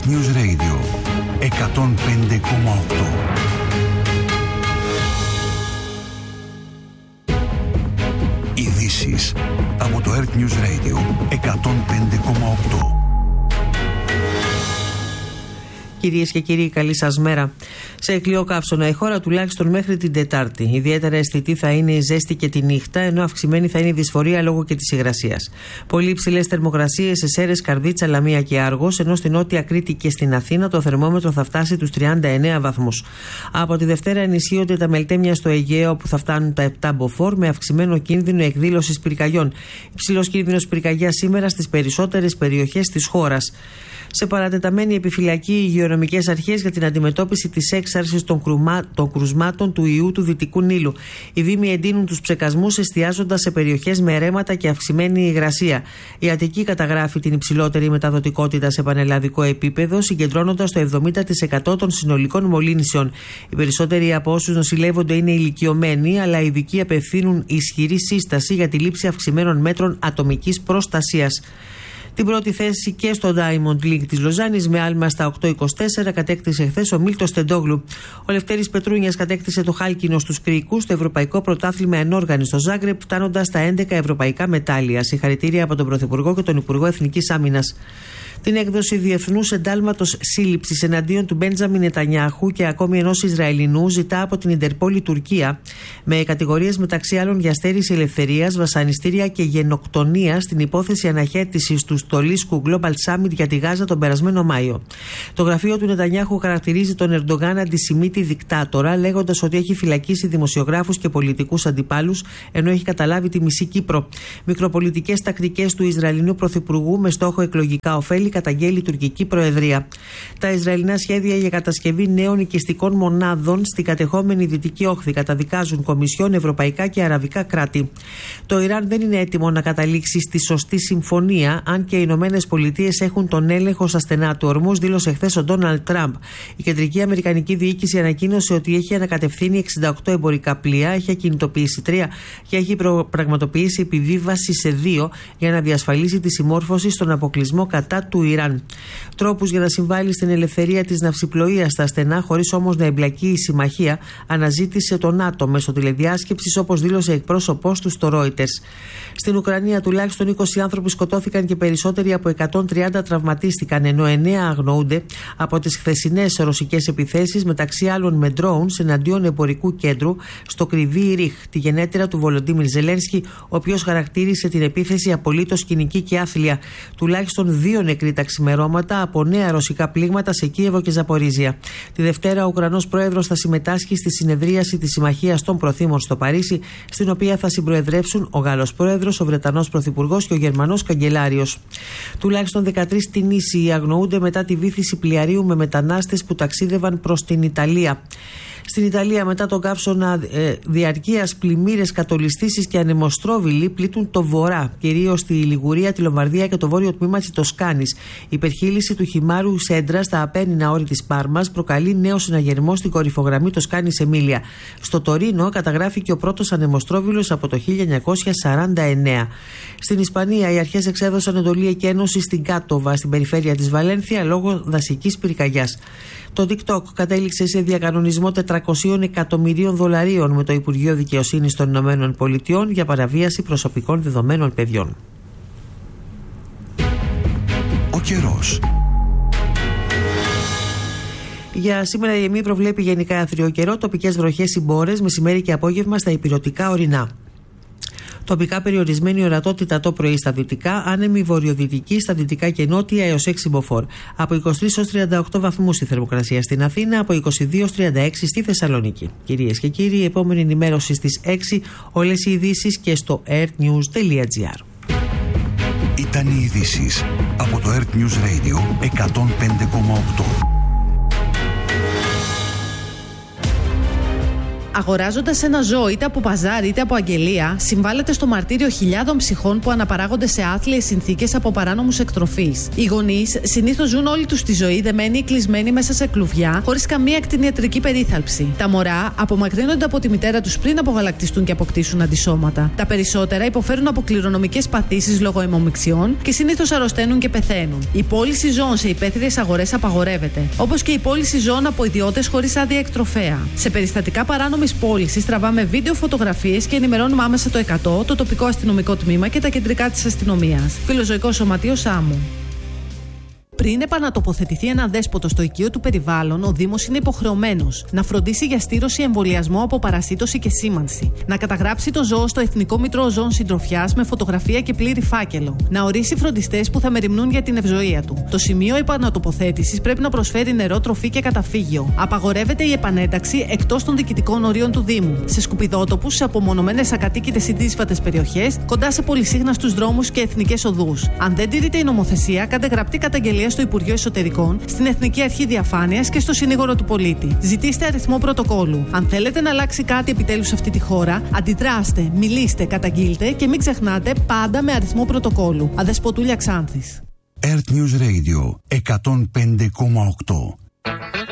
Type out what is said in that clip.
Earth News Radio 105,8. Ειδήσεις από το Earth News Radio 105,8. Κυρίες και κύριοι, καλή σας μέρα. Σε εκλειό καύσωνα η χώρα τουλάχιστον μέχρι την Τετάρτη. Ιδιαίτερα αισθητή θα είναι η ζέστη και τη νύχτα, ενώ αυξημένη θα είναι η δυσφορία λόγω και της υγρασίας. Πολύ υψηλές θερμοκρασίες σε Σέρρες, Καρδίτσα, Λαμία και Άργος, ενώ στην Νότια Κρήτη και στην Αθήνα το θερμόμετρο θα φτάσει τους 39 βαθμούς. Από τη Δευτέρα ενισχύονται τα μελτέμια στο Αιγαίο, που θα φτάνουν τα 7 μποφόρ, με αυξημένο κίνδυνο εκδήλωσης πυρκαγιών. Υψηλός κίνδυνος πυρκαγιάς σήμερα στις περισσότερες περιοχές της χώρας. Σε παρατεταμένη επιφυλακή οι υγειονομικές αρχές για την αντιμετώπιση της έξαρσης των κρουσμάτων του ιού του Δυτικού Νείλου. Οι δήμοι εντείνουν τους ψεκασμούς, εστιάζοντας σε περιοχές με ρέματα και αυξημένη υγρασία. Η Αττική καταγράφει την υψηλότερη μεταδοτικότητα σε πανελλαδικό επίπεδο, συγκεντρώνοντας το 70% των συνολικών μολύνσεων. Οι περισσότεροι από όσους νοσηλεύονται είναι ηλικιωμένοι, αλλά οι ειδικοί απευθύνουν ισχυρή σύσταση για τη λήψη αυξημένων μέτρων ατομικής προστασίας. Την πρώτη θέση και στο Diamond League της Λοζάνης με άλμα στα 8-24 κατέκτησε χθες ο Μίλτος Τεντόγλου. Ο Λευτέρης Πετρούνιας κατέκτησε το χάλκινο στους Κρυκούς στο Ευρωπαϊκό Πρωτάθλημα Ενόργανης στο Ζάγκρεπ, φτάνοντας στα 11 ευρωπαϊκά μετάλλια. Συγχαρητήρια από τον Πρωθυπουργό και τον Υπουργό Εθνικής Άμυνας. Την έκδοση διεθνούς εντάλματος σύλληψης εναντίον του Μπέντζαμιν Νετανιάχου και ακόμη ενός Ισραηλινού ζητά από την Ιντερπόλ η Τουρκία, με κατηγορίες μεταξύ άλλων για στέρηση ελευθερίας, βασανιστήρια και γενοκτονία στην υπόθεση αναχέτησης του στολίσκου Global Summit για τη Γάζα τον περασμένο Μάιο. Το γραφείο του Νετανιάχου χαρακτηρίζει τον Ερντογάν αντισημίτη δικτάτορα, λέγοντας ότι έχει φυλακίσει δημοσιογράφους και πολιτικούς αντιπάλους, ενώ έχει καταλάβει τη μισή Κύπρο. Μικροπολιτικές τακτικές του Ισραηλινού Πρωθυπουργού με στόχο εκλογικά ωφέλη καταγγέλει η τουρκική προεδρία. Τα Ισραηλινά σχέδια για κατασκευή νέων οικιστικών μονάδων στην κατεχόμενη Δυτική Όχθη καταδικάζουν Κομισιόν, ευρωπαϊκά και αραβικά κράτη. Το Ιράν δεν είναι έτοιμο να καταλήξει στη σωστή συμφωνία, αν και οι Ηνωμένες Πολιτείες έχουν τον έλεγχο στα στενά του ορμούς, δήλωσε χθες ο Ντόναλντ Τραμπ. Η κεντρική αμερικανική διοίκηση ανακοίνωσε ότι έχει ανακατευθύνει 68 εμπορικά πλοία, έχει ακινητοποιήσει 3 και έχει πραγματοποιήσει επιβίβαση σε 2 για να διασφαλίσει τη συμμόρφωση στον αποκλεισμό κατά του Ιράν. Τρόπους για να συμβάλλει στην ελευθερία της ναυσιπλοείας στα στενά, χωρίς όμως να εμπλακεί η συμμαχία, αναζήτησε το ΝΑΤΟ μέσω τηλεδιάσκεψης, όπως δήλωσε εκπρόσωπός του στο Reuters. Στην Ουκρανία τουλάχιστον 20 άνθρωποι σκοτώθηκαν και περισσότεροι από 130 τραυματίστηκαν, ενώ 9 αγνοούνται από τις χθεσινές ρωσικές επιθέσεις, μεταξύ άλλων με drones εναντίον εμπορικού κέντρου στο Κρυβί Ριχ, τη γενέτειρα του Βολοντίμιρ Ζελένσκι, ο οποίος χαρακτήρισε την επίθεση απολύτως κοινική και άθλια. Τουλάχιστον 2 νεκροί τα ξημερώματα από νέα ρωσικά πλήγματα σε Κίεβο και Ζαπορίζια. Τη Δευτέρα ο Ουκρανός πρόεδρος θα συμμετάσχει στη συνεδρίαση της Συμμαχίας των Προθήμων στο Παρίσι, στην οποία θα συμπροεδρεύσουν ο Γάλλος πρόεδρος, ο Βρετανός πρωθυπουργός και ο Γερμανός καγκελάριος. Τουλάχιστον 13 Τινήσιοι αγνοούνται μετά τη βύθιση πλοιαρίου με μετανάστες που ταξίδευαν προς την Ιταλία. Στην Ιταλία, μετά τον καύσωνα διαρκείας, πλημμύρες, κατολιστήσεις και ανεμοστρόβιλοι πλήττουν το βορρά, κυρίως τη Λιγουρία, τη Λομβαρδία και το βόρειο τμήμα της Τοσκάνης. Η υπερχείληση του χυμάρου Σέντρα στα απένινα όρη της Πάρμας προκαλεί νέο συναγερμό στην κορυφογραμμή Τοσκάνης-Εμίλια. Στο Τωρίνο καταγράφηκε ο πρώτος ανεμοστρόβιλος από το 1949. Στην Ισπανία, οι αρχές εξέδωσαν εντολή εκένωση στην Κάτοβα, στην περιφέρεια της Βαλένθια, λόγω δασικής πυρκαγιάς. Το TikTok κατέληξε σε διακανονισμό 400 εκατομμυρίων δολαρίων με το Υπουργείο Δικαιοσύνης των Ηνωμένων Πολιτειών για παραβίαση προσωπικών δεδομένων παιδιών. Ο καιρός. Για σήμερα η ΕΜΗ προβλέπει γενικά άθριο καιρό, τοπικές βροχές ή μπόρες, μεσημέρι και απόγευμα στα ηπειρωτικά ορεινά. Τοπικά περιορισμένη ορατότητα το πρωί στα δυτικά, άνεμη βορειοδυτική στα δυτικά και νότια έως 6 μποφόρ. Από 23 έως 38 βαθμούς η θερμοκρασία στην Αθήνα, από 22 έως 36 στη Θεσσαλονίκη. Κυρίες και κύριοι, η επόμενη ενημέρωση στις 6, όλες οι ειδήσεις και στο earthnews.gr. Ήταν οι ειδήσεις από το Earth News Radio 105,8. Αγοράζοντας ένα ζώο είτε από παζάρι είτε από αγγελία, συμβάλλεται στο μαρτύριο χιλιάδων ψυχών που αναπαράγονται σε άθλιες συνθήκες από παράνομους εκτροφείς. Οι γονείς συνήθως ζουν όλη τους τη ζωή δεμένοι ή κλεισμένοι μέσα σε κλουβιά, χωρίς καμία κτηνιατρική περίθαλψη. Τα μωρά απομακρύνονται από τη μητέρα τους πριν απογαλακτιστούν και αποκτήσουν αντισώματα. Τα περισσότερα υποφέρουν από κληρονομικές παθήσεις λόγω αιμομιξιών και συνήθως αρρωσταίνουν και πεθαίνουν. Η πώληση ζώων σε υπαίθριες αγορές απαγορεύεται, όπως και η πώληση ζώων από ιδιώτες χωρίς άδεια εκτροφέα. Σε περιστατικά παράνομης πώλησης τραβάμε βίντεο, φωτογραφίες και ενημερώνουμε άμεσα το 100, το τοπικό αστυνομικό τμήμα και τα κεντρικά της αστυνομίας. Φιλοζωικό Σωματείο Σάμου. Πριν επανατοποθετηθεί ένα δέσποτο στο οικείο του περιβάλλον, ο Δήμος είναι υποχρεωμένος να φροντίσει για στήρωση, εμβολιασμό από παρασίτωση και σήμανση, να καταγράψει το ζώο στο Εθνικό Μητρό Ζώων Συντροφιάς με φωτογραφία και πλήρη φάκελο, να ορίσει φροντιστές που θα μεριμνούν για την ευζοία του. Το σημείο επανατοποθέτησης πρέπει να προσφέρει νερό, τροφή και καταφύγιο. Απαγορεύεται η επανένταξη εκτός των διοικητικών ορίων του Δήμου, σε σκουπιδότοπους, σε απομονωμένες ακατοίκητες ή δύσβατες περιοχές, κοντά σε πολυσύχναστους δρόμους και εθνικές οδούς. Αν δεν τηρείται η νομοθεσία, κάντε γραπτή καταγγελία στο Υπουργείο Εσωτερικών, στην Εθνική Αρχή Διαφάνειας και στο Συνήγορο του Πολίτη. Ζητήστε αριθμό πρωτοκόλου. Αν θέλετε να αλλάξει κάτι επιτέλους σε αυτή τη χώρα, αντιδράστε, μιλήστε, καταγγείλτε και μην ξεχνάτε πάντα με αριθμό πρωτοκόλου. Αδεσποτούλια Ξάνθης. Earth News Radio 105,8.